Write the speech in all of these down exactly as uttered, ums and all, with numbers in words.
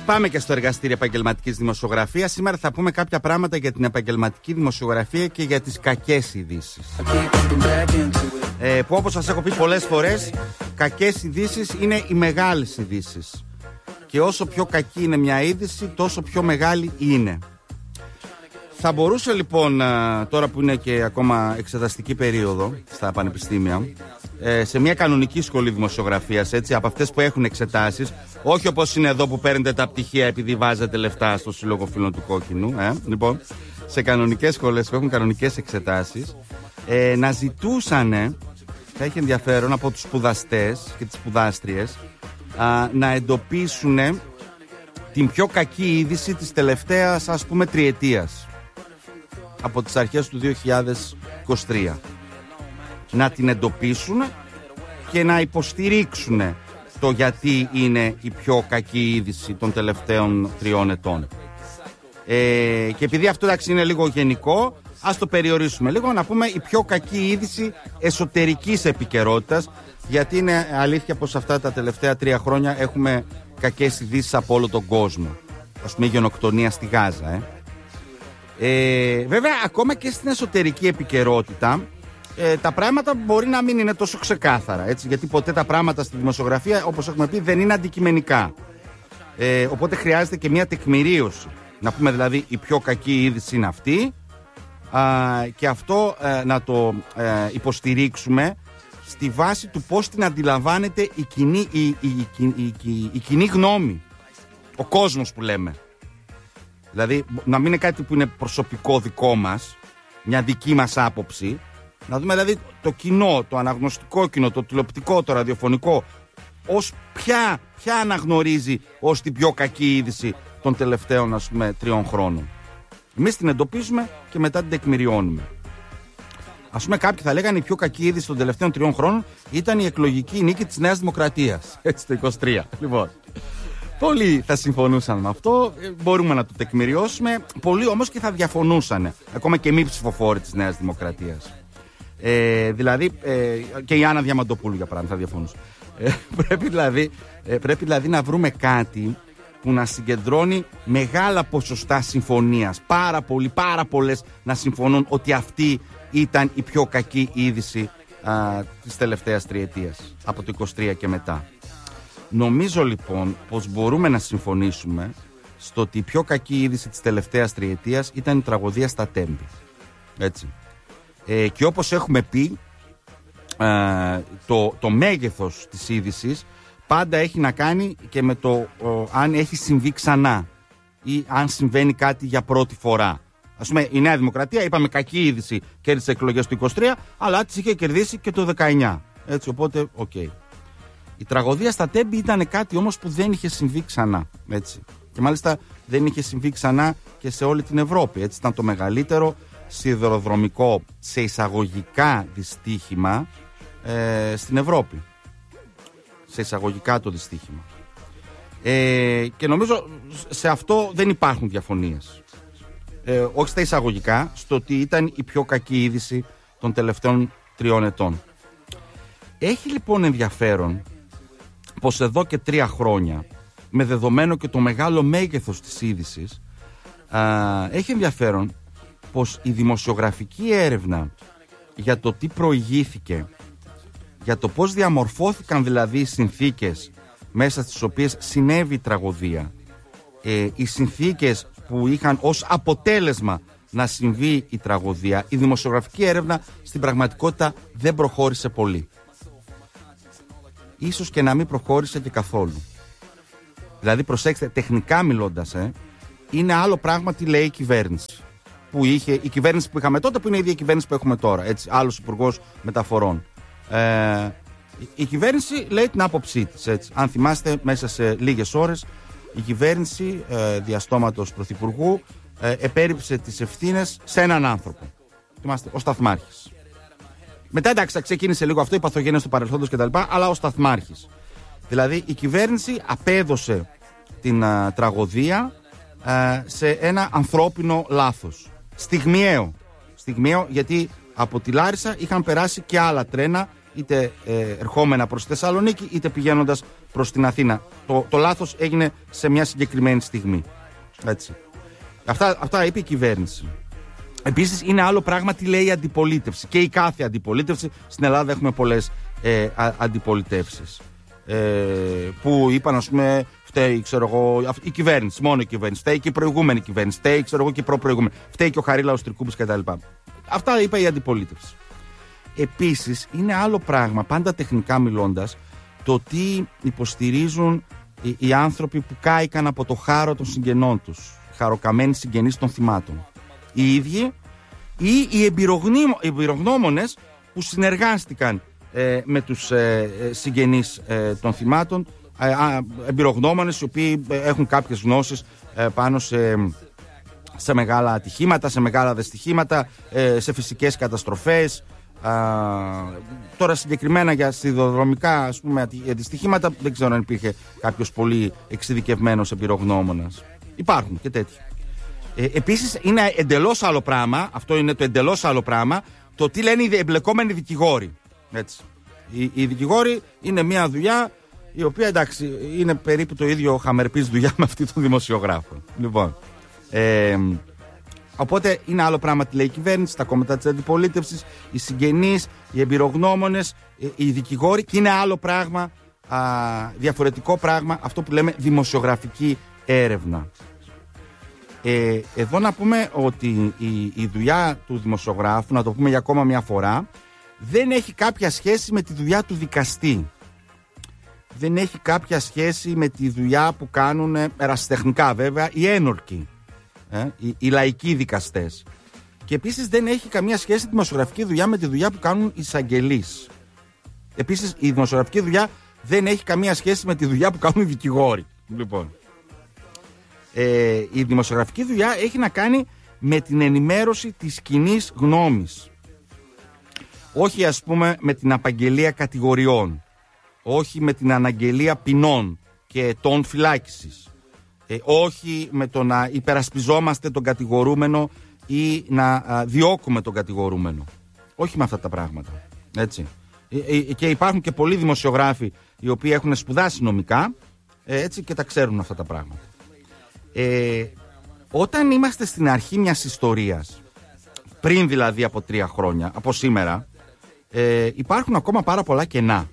Πάμε και στο εργαστήριο επαγγελματικής δημοσιογραφίας. Σήμερα θα πούμε κάποια πράγματα για την επαγγελματική δημοσιογραφία και για τις κακές ειδήσεις. Ε, που όπως σας έχω πει πολλές φορές, κακές ειδήσεις είναι οι μεγάλες ειδήσεις. Και όσο πιο κακή είναι μια είδηση, τόσο πιο μεγάλη είναι. Θα μπορούσε λοιπόν, τώρα που είναι και ακόμα εξεταστική περίοδο στα πανεπιστήμια, σε μια κανονική σχολή δημοσιογραφίας, έτσι, από αυτές που έχουν εξετάσεις, όχι όπως είναι εδώ που παίρνετε τα πτυχία επειδή βάζετε λεφτά στο Σύλλογο Φίλων του Κόκκινου, ε, λοιπόν, σε κανονικές σχολές που έχουν κανονικές εξετάσεις, ε, να ζητούσανε, θα έχει ενδιαφέρον από τους σπουδαστές και τις σπουδάστριες, α, να εντοπίσουν την πιο κακή είδηση της τελευταίας, ας πούμε, τριετίας, από τις αρχές του δύο χιλιάδες είκοσι τρία. Να την εντοπίσουν και να υποστηρίξουν το γιατί είναι η πιο κακή είδηση των τελευταίων τριών ετών. Ε, και επειδή αυτό, εντάξει, είναι λίγο γενικό, ας το περιορίσουμε λίγο, να πούμε η πιο κακή είδηση εσωτερικής επικαιρότητας, γιατί είναι αλήθεια πως αυτά τα τελευταία τρία χρόνια έχουμε κακές ειδήσεις από όλο τον κόσμο. Ας πούμε η γενοκτονία στη Γάζα. Ε. Ε, βέβαια, ακόμα και στην εσωτερική επικαιρότητα, ε, τα πράγματα μπορεί να μην είναι τόσο ξεκάθαρα, έτσι, γιατί ποτέ τα πράγματα στη δημοσιογραφία, όπως έχουμε πει, δεν είναι αντικειμενικά. Ε, οπότε χρειάζεται και μια τεκμηρίωση. Να πούμε δηλαδή η πιο κακή είδηση είναι αυτή, α, και αυτό ε, να το ε, υποστηρίξουμε στη βάση του πώς την αντιλαμβάνεται η κοινή, η, η, η, η, η, η κοινή γνώμη, ο κόσμος που λέμε. Δηλαδή να μην είναι κάτι που είναι προσωπικό δικό μας, μια δική μας άποψη, να δούμε δηλαδή το κοινό, το αναγνωστικό κοινό, το τηλεοπτικό, το ραδιοφωνικό, ως ποια, ποια αναγνωρίζει ως την πιο κακή είδηση των τελευταίων, ας πούμε, τριών χρόνων. Εμείς την εντοπίζουμε και μετά την τεκμηριώνουμε. Ας πούμε, κάποιοι θα λέγανε η πιο κακή είδηση των τελευταίων τριών χρόνων ήταν η εκλογική νίκη της Νέας Δημοκρατίας. Έτσι, το είκοσι τρία. Λοιπόν, πολλοί θα συμφωνούσαν με αυτό. Μπορούμε να το τεκμηριώσουμε. Πολλοί όμως και θα διαφωνούσαν. Ακόμα και μη ψηφοφόροι της Νέας Δημοκρατίας. Ε, δηλαδή, ε, και η Άννα Διαμαντοπούλου, για παράδειγμα, θα διαφωνούσε. Ε, πρέπει, δηλαδή, ε, πρέπει δηλαδή να βρούμε κάτι που να συγκεντρώνει μεγάλα ποσοστά συμφωνίας. Πάρα πολλοί, πάρα πολλές να συμφωνούν ότι αυτή ήταν η πιο κακή είδηση α, της τελευταίας τριετίας, από το είκοσι τρία και μετά. Νομίζω λοιπόν πως μπορούμε να συμφωνήσουμε στο ότι η πιο κακή είδηση της τελευταίας τριετίας ήταν η τραγωδία στα Τέμπη. Έτσι. Ε, και όπως έχουμε πει, α, το, το μέγεθος της είδησης πάντα έχει να κάνει και με το ο, αν έχει συμβεί ξανά ή αν συμβαίνει κάτι για πρώτη φορά. Ας πούμε, η Νέα Δημοκρατία, είπαμε, κακή είδηση, κέρδισε εκλογές του είκοσι τρία, αλλά τις είχε κερδίσει και το δεκαεννιά. Έτσι, οπότε, οκ. Okay. Η τραγωδία στα Τέμπη ήταν κάτι όμως που δεν είχε συμβεί ξανά. Έτσι. Και μάλιστα δεν είχε συμβεί ξανά και σε όλη την Ευρώπη. Έτσι, ήταν το μεγαλύτερο σιδηροδρομικό σε εισαγωγικά δυστύχημα ε, στην Ευρώπη. Σε εισαγωγικά το δυστύχημα. Ε, και νομίζω σε αυτό δεν υπάρχουν διαφωνίες. Ε, όχι στα εισαγωγικά, στο ότι ήταν η πιο κακή είδηση των τελευταίων τριών ετών. Έχει λοιπόν ενδιαφέρον πως εδώ και τρία χρόνια, με δεδομένο και το μεγάλο μέγεθος της είδησης, α, έχει ενδιαφέρον πως η δημοσιογραφική έρευνα για το τι προηγήθηκε, για το πώς διαμορφώθηκαν δηλαδή οι συνθήκες μέσα στις οποίες συνέβη η τραγωδία, ε, οι συνθήκες που είχαν ως αποτέλεσμα να συμβεί η τραγωδία, η δημοσιογραφική έρευνα στην πραγματικότητα δεν προχώρησε πολύ. Ίσως και να μην προχώρησε και καθόλου. Δηλαδή, προσέξτε, τεχνικά μιλώντας, ε, είναι άλλο πράγμα τι λέει η κυβέρνηση. Που είχε, η κυβέρνηση που είχαμε τότε, που είναι η ίδια η κυβέρνηση που έχουμε τώρα. Έτσι, άλλος υπουργός μεταφορών. Ε, η κυβέρνηση λέει την άποψή της. Έτσι. Αν θυμάστε, μέσα σε λίγες ώρες η κυβέρνηση ε, διαστόματος πρωθυπουργού ε, επέριψε τις ευθύνες σε έναν άνθρωπο. Θυμάστε, ο Σταθμάρχης. Μετά, εντάξει, ξεκίνησε λίγο αυτό, οι παθογένειες του παρελθόντος κτλ. Αλλά ο Σταθμάρχης. Δηλαδή, η κυβέρνηση απέδωσε την α, τραγωδία α, σε ένα ανθρώπινο λάθος. Στιγμιαίο. Στιγμιαίο, γιατί από τη Λάρισα είχαν περάσει και άλλα τρένα, είτε ε, ερχόμενα προς τη Θεσσαλονίκη, είτε πηγαίνοντας προς την Αθήνα. Το, το λάθος έγινε σε μια συγκεκριμένη στιγμή. Έτσι. Αυτά, αυτά είπε η κυβέρνηση. Επίσης είναι άλλο πράγμα τι λέει η αντιπολίτευση. Και η κάθε αντιπολίτευση. Στην Ελλάδα έχουμε πολλές ε, α, αντιπολιτεύσεις. Ε, που είπαν, ας πούμε, φταίει, ξέρω εγώ, η κυβέρνηση, μόνο η κυβέρνηση. Φταίει και η προηγούμενη κυβέρνηση. Φταίει, ξέρω εγώ, και η προ-προηγούμενη. Φταίει και ο Χαρίλαος Τρικούπης κτλ. Αυτά είπε η αντιπολίτευση. Επίσης είναι άλλο πράγμα, πάντα τεχνικά μιλώντας, το τι υποστηρίζουν οι, οι άνθρωποι που κάηκαν από το χάρο των συγγενών τους, χαροκαμένοι συγγενείς των θυμάτων. Οι ίδιοι ή οι εμπειρογνώμονες που συνεργάστηκαν ε, με τους ε, συγγενείς ε, των θυμάτων, ε, ε, εμπειρογνώμονες οι οποίοι έχουν κάποιες γνώσεις ε, πάνω σε, σε μεγάλα ατυχήματα, σε μεγάλα δυστυχήματα, ε, σε φυσικές καταστροφές. Uh, τώρα συγκεκριμένα για σιδηροδρομικά, ας πούμε, αντιστοιχήματα, δεν ξέρω αν υπήρχε κάποιος πολύ εξειδικευμένος εμπειρογνώμονας. Υπάρχουν και τέτοιοι. Ε, επίσης είναι εντελώς άλλο πράγμα, αυτό είναι το εντελώς άλλο πράγμα, το τι λένε οι εμπλεκόμενοι δικηγόροι. Έτσι. Οι, οι δικηγόροι είναι μια δουλειά η οποία, εντάξει, είναι περίπου το ίδιο χαμερπής δουλειά με αυτή των δημοσιογράφων. Λοιπόν, ε, οπότε είναι άλλο πράγμα τι λέει η κυβέρνηση, τα κόμματα της αντιπολίτευσης, οι συγγενείς, οι εμπειρογνώμονες, οι δικηγόροι, και είναι άλλο πράγμα, α, διαφορετικό πράγμα, αυτό που λέμε δημοσιογραφική έρευνα. Ε, εδώ να πούμε ότι η, η δουλειά του δημοσιογράφου, να το πούμε για ακόμα μια φορά, δεν έχει κάποια σχέση με τη δουλειά του δικαστή. Δεν έχει κάποια σχέση με τη δουλειά που κάνουν ερασιτεχνικά βέβαια οι ένορκοι. Ε, οι, οι λαϊκοί δικαστές. Και επίσης δεν έχει καμία σχέση η δημοσιογραφική δουλειά με τη δουλειά που κάνουν οι εισαγγελείς. Επίσης η δημοσιογραφική δουλειά δεν έχει καμία σχέση με τη δουλειά που κάνουν οι δικηγόροι. Λοιπόν, ε, η δημοσιογραφική δουλειά έχει να κάνει με την ενημέρωση της κοινής γνώμης. Όχι, ας πούμε, με την απαγγελία κατηγοριών. Όχι με την αναγγελία ποινών και ετών φυλάκισης. Ε, όχι με το να υπερασπιζόμαστε τον κατηγορούμενο ή να α, διώκουμε τον κατηγορούμενο. Όχι με αυτά τα πράγματα. Έτσι. Ε, ε, και υπάρχουν και πολλοί δημοσιογράφοι οι οποίοι έχουν σπουδάσει νομικά, ε, έτσι, και τα ξέρουν αυτά τα πράγματα. Ε, όταν είμαστε στην αρχή μιας ιστορίας, πριν δηλαδή από τρία χρόνια, από σήμερα, ε, υπάρχουν ακόμα πάρα πολλά κενά.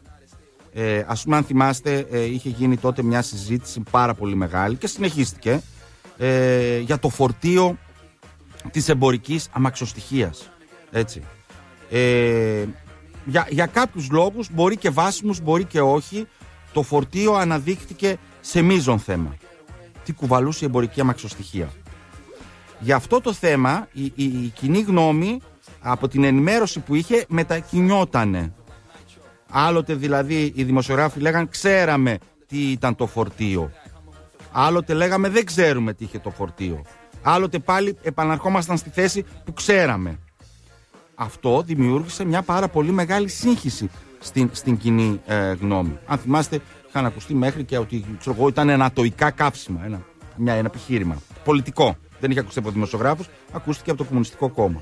Ε, ας πούμε, αν θυμάστε, ε, είχε γίνει τότε μια συζήτηση πάρα πολύ μεγάλη και συνεχίστηκε ε, για το φορτίο της εμπορικής αμαξοστοιχείας. Έτσι. Ε, για, για κάποιους λόγους, μπορεί και βάσιμους, μπορεί και όχι, το φορτίο αναδείχθηκε σε μείζον θέμα. Τι κουβαλούσε η εμπορική αμαξοστοιχεία. Για αυτό το θέμα η, η, η κοινή γνώμη από την ενημέρωση που είχε μετακινιότανε. Άλλοτε δηλαδή οι δημοσιογράφοι λέγαν ξέραμε τι ήταν το φορτίο. Άλλοτε λέγαμε δεν ξέρουμε τι είχε το φορτίο. Άλλοτε πάλι επαναρχόμασταν στη θέση που ξέραμε. Αυτό δημιούργησε μια πάρα πολύ μεγάλη σύγχυση στην, στην κοινή ε, γνώμη. Αν θυμάστε, είχαν ακουστεί μέχρι και ότι ξέρω εγώ, ήταν ανατοϊκά καύσιμα. Ένα, μια, ένα επιχείρημα πολιτικό. Δεν είχε ακουστεί από δημοσιογράφους, ακούστηκε από το Κομμουνιστικό Κόμμα.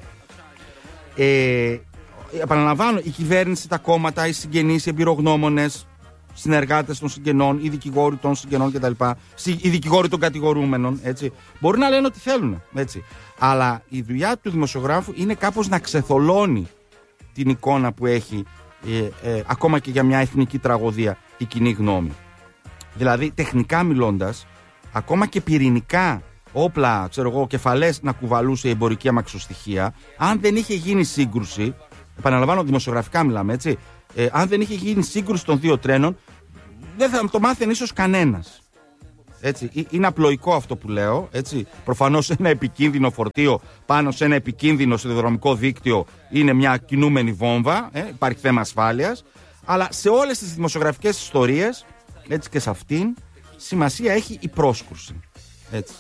Ε, επαναλαμβάνω, η κυβέρνηση, τα κόμματα, οι συγγενείς, οι εμπειρογνώμονες, συνεργάτες των συγγενών, οι δικηγόροι των συγγενών κτλ. Οι δικηγόροι των κατηγορούμενων, έτσι, μπορεί να λένε ό,τι θέλουν. Έτσι. Αλλά η δουλειά του δημοσιογράφου είναι κάπως να ξεθολώνει την εικόνα που έχει ε, ε, ακόμα και για μια εθνική τραγωδία η κοινή γνώμη. Δηλαδή, τεχνικά μιλώντας, ακόμα και πυρηνικά όπλα, ξέρω εγώ, κεφαλές να κουβαλούσε η εμπορική αμαξοστοιχεία, αν δεν είχε γίνει σύγκρουση, επαναλαμβάνω, δημοσιογραφικά μιλάμε, έτσι, ε, αν δεν είχε γίνει σύγκρουση των δύο τρένων, δεν θα το μάθαινε ίσως κανένας. Έτσι, είναι απλοϊκό αυτό που λέω, έτσι. Προφανώς ένα επικίνδυνο φορτίο πάνω σε ένα επικίνδυνο σιδηροδρομικό δίκτυο είναι μια κινούμενη βόμβα, ε, υπάρχει θέμα ασφάλειας, αλλά σε όλες τις δημοσιογραφικές ιστορίες, έτσι και σε αυτήν, σημασία έχει η πρόσκρουση. Έτσι.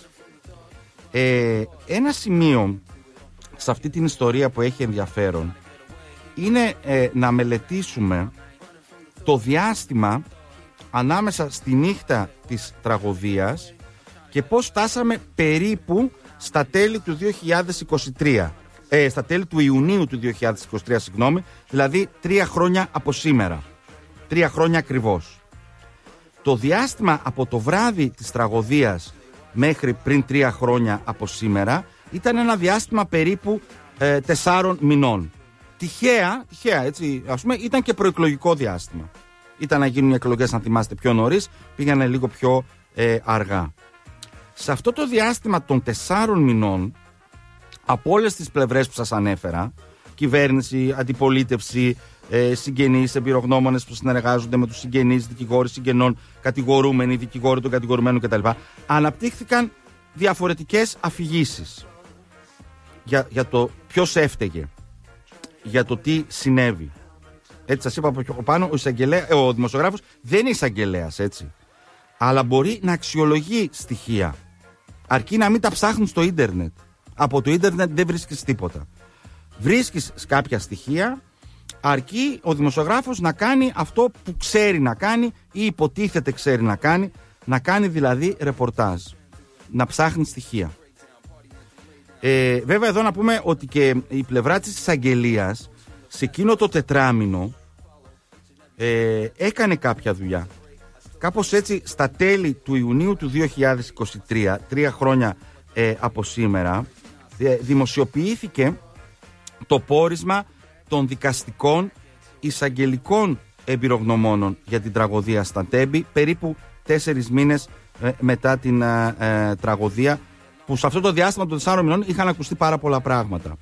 Ε, ένα σημείο σε αυτή την ιστορία που έχει ενδιαφέρον είναι ε, να μελετήσουμε το διάστημα ανάμεσα στη νύχτα της τραγωδίας και πώς φτάσαμε περίπου στα τέλη του δύο χιλιάδες είκοσι τρία, ε, στα τέλη του Ιουνίου του δύο χιλιάδες είκοσι τρία, συγγνώμη, δηλαδή τρία χρόνια από σήμερα, τρία χρόνια ακριβώς. Το διάστημα από το βράδυ της τραγωδίας μέχρι πριν τρία χρόνια από σήμερα ήταν ένα διάστημα περίπου ε, τεσσάρων μηνών. Τυχαία, τυχαία έτσι, ας πούμε, ήταν και προεκλογικό διάστημα. Ήταν να γίνουν οι εκλογές, αν θυμάστε, πιο νωρίς, πήγανε λίγο πιο ε, αργά. Σε αυτό το διάστημα των τεσσάρων μηνών, από όλες τις πλευρές που σας ανέφερα, κυβέρνηση, αντιπολίτευση, ε, συγγενείς, εμπειρογνώμονες που συνεργάζονται με τους συγγενείς, δικηγόροι συγγενών, κατηγορούμενοι, δικηγόροι των κατηγορουμένων κτλ., αναπτύχθηκαν διαφορετικές αφηγήσεις για, για το ποιος έφταιγε, για το τι συνέβη. Έτσι σας είπα από πιο πάνω, ο, εισαγγελέα, ο δημοσιογράφος δεν είναι εισαγγελέας, έτσι. Αλλά μπορεί να αξιολογεί στοιχεία. Αρκεί να μην τα ψάχνουν στο ίντερνετ. Από το ίντερνετ δεν βρίσκεις τίποτα. Βρίσκεις κάποια στοιχεία, αρκεί ο δημοσιογράφος να κάνει αυτό που ξέρει να κάνει ή υποτίθεται ξέρει να κάνει, να κάνει δηλαδή ρεπορτάζ. Να ψάχνει στοιχεία. Ε, βέβαια εδώ να πούμε ότι και η πλευρά της εισαγγελίας σε εκείνο το τετράμινο ε, έκανε κάποια δουλειά. Κάπως έτσι στα τέλη του Ιουνίου του δύο χιλιάδες είκοσι τρία, τρία χρόνια ε, από σήμερα, ε, δημοσιοποιήθηκε το πόρισμα των δικαστικών εισαγγελικών εμπειρογνωμόνων για την τραγωδία στα Τέμπη, περίπου τέσσερις μήνες ε, μετά την ε, ε, τραγωδία, που σε αυτό το διάστημα των τεσσάρων μηνών είχαν ακουστεί πάρα πολλά πράγματα.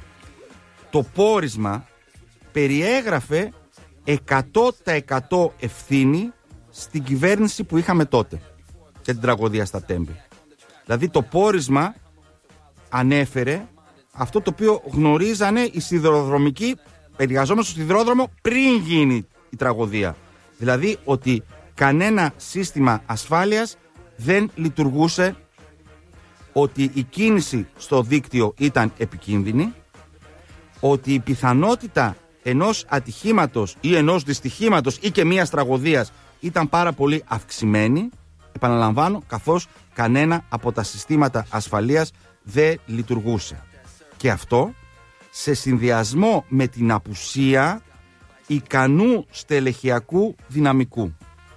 Το πόρισμα περιέγραφε εκατό τοις εκατό ευθύνη στην κυβέρνηση που είχαμε τότε για την τραγωδία στα Τέμπη. Δηλαδή το πόρισμα ανέφερε αυτό το οποίο γνωρίζανε οι σιδηροδρομικοί εργαζόμενοι στο σιδηρόδρομο πριν γίνει η τραγωδία. Δηλαδή ότι κανένα σύστημα ασφάλειας δεν λειτουργούσε, ότι η κίνηση στο δίκτυο ήταν επικίνδυνη, ότι η πιθανότητα ενός ατυχήματος ή ενός δυστυχήματος ή και μιας τραγωδίας ήταν πάρα πολύ αυξημένη, επαναλαμβάνω, καθώς κανένα από τα συστήματα ασφαλείας δεν λειτουργούσε. Και αυτό σε συνδυασμό με την απουσία ικανού στελεχειακού δυναμικού.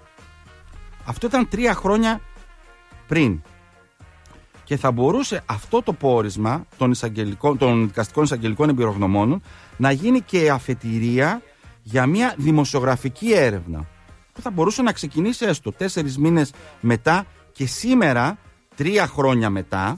Αυτό ήταν τρία χρόνια πριν. Και θα μπορούσε αυτό το πόρισμα των, των δικαστικών εισαγγελικών εμπειρογνωμόνων να γίνει και αφετηρία για μια δημοσιογραφική έρευνα που θα μπορούσε να ξεκινήσει έστω τέσσερις μήνες μετά και σήμερα, τρία χρόνια μετά,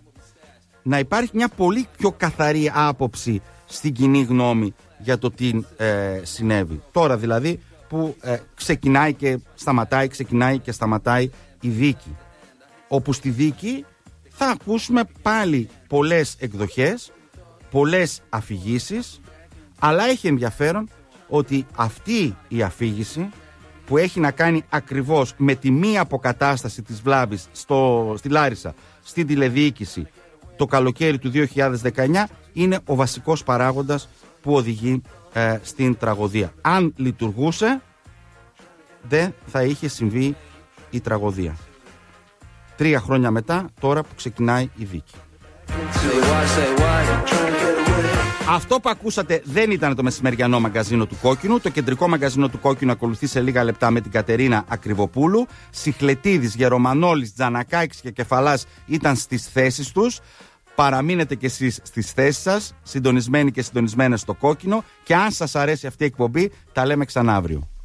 να υπάρχει μια πολύ πιο καθαρή άποψη στην κοινή γνώμη για το τι ε, συνέβη. Τώρα δηλαδή που ε, ξεκινάει και σταματάει, ξεκινάει και σταματάει η δίκη. Όπου στη δίκη θα ακούσουμε πάλι πολλές εκδοχές, πολλές αφηγήσεις, αλλά έχει ενδιαφέρον ότι αυτή η αφήγηση που έχει να κάνει ακριβώς με τη μία αποκατάσταση της βλάβης στο, στη Λάρισα, στην τηλεδιοίκηση το καλοκαίρι του δύο χιλιάδες δεκαεννιά, είναι ο βασικός παράγοντας που οδηγεί ε, στην τραγωδία. Αν λειτουργούσε, δεν θα είχε συμβεί η τραγωδία. Τρία χρόνια μετά, τώρα που ξεκινάει η δίκη. Αυτό που ακούσατε δεν ήταν το μεσημεριανό μαγκαζίνο του Κόκκινου. Το κεντρικό μαγκαζίνο του Κόκκινου ακολουθεί σε λίγα λεπτά με την Κατερίνα Ακριβοπούλου. Σιχλετίδης, Γερομανόλης, Τζανακάκης και Κεφαλάς ήταν στις θέσεις τους. Παραμείνετε κι εσείς στις θέσεις σας, συντονισμένοι και συντονισμένες στο Κόκκινο. Και αν σας αρέσει αυτή η εκπομπή, τα λέμε ξανά αύριο.